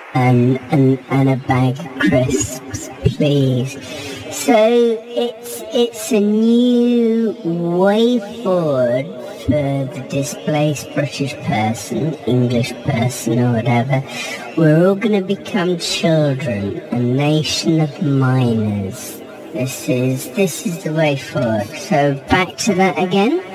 and a bag of crisps, please. So it's a new way forward for the displaced British person, English person or whatever. We're all going to become children, a nation of minors. This is the way forward. So back to that again.